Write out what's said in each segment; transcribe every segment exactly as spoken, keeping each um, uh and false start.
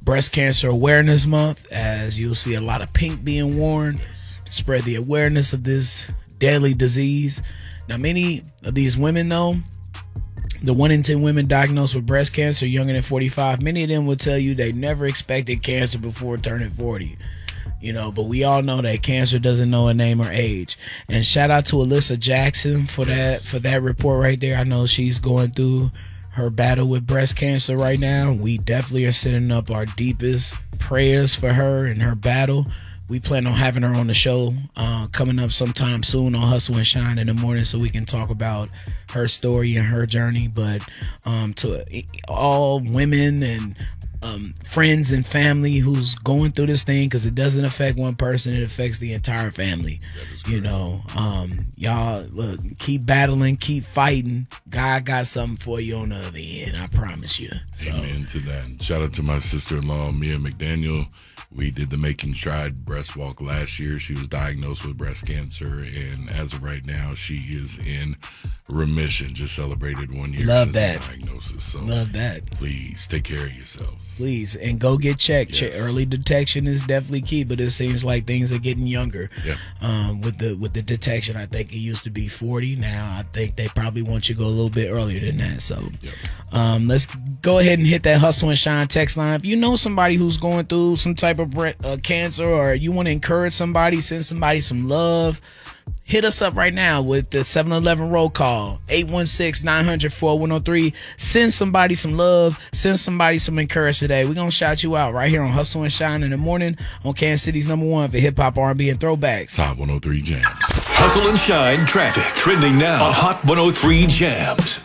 Breast Cancer Awareness Month, as you'll see a lot of pink being worn to spread the awareness of this deadly disease. Now, many of these women, though, the one in ten women diagnosed with breast cancer younger than forty-five, many of them will tell you they never expected cancer before turning forty. You know, but we all know that cancer doesn't know a name or age. And shout out to Alyssa Jackson for that for that report right there. I know she's going through her battle with breast cancer right now. We definitely are sending up our deepest prayers for her and her battle. We plan on having her on the show uh, coming up sometime soon on Hustle and Shine in the morning, so we can talk about her story and her journey. But um, to all women and um, friends and family who's going through this thing, because it doesn't affect one person, it affects the entire family. You know, um, y'all, look, keep battling, keep fighting. God got something for you on the other end, I promise you. So. Amen to that. Shout out to my sister-in-law, Mia McDaniel. We did the Making Stride breast walk last year. She was diagnosed with breast cancer, and as of right now, she is in remission. Just celebrated one year Love since that. the diagnosis. So Love that. Please take care of yourselves. Please, and go get checked. Yes. Early detection is definitely key, but it seems like things are getting younger. Yep. Um, with the with the detection, I think it used to be forty. Now I think they probably want you to go a little bit earlier than that. So, Yep. um, let's go ahead and hit that Hustle and Shine text line. If you know somebody who's going through some type of bre- uh, cancer, or you want to encourage somebody, send somebody some love, hit us up right now with the seven eleven roll call, eight one six, nine hundred, four one zero three. Send somebody some love. Send somebody some encouragement today. We're going to shout you out right here on Hustle and Shine in the morning on Kansas City's number one for hip-hop, R and B, and throwbacks. Top one oh three Jams. Hustle and Shine traffic trending now on Hot one oh three Jams.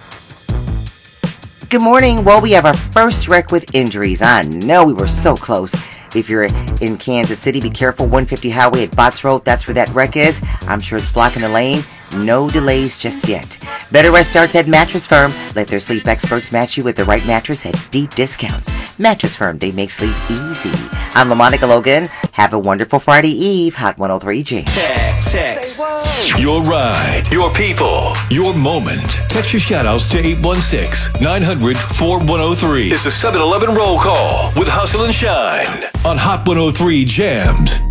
Good morning. Well, we have our first wreck with injuries. I know we were so close. If you're in Kansas City, be careful. one fifty Highway at Botts Road, that's where that wreck is. I'm sure it's blocking the lane. No delays just yet. Better Rest starts at Mattress Firm. Let their sleep experts match you with the right mattress at deep discounts. Mattress Firm, they make sleep easy. I'm LaMonica Logan. Have a wonderful Friday Eve. Hot one oh three J. Text. Your ride, your people, your moment. Text your shoutouts to eight one six, nine hundred, four one oh three. It's a seven eleven roll call with Hustle and Shine on Hot one oh three Jams.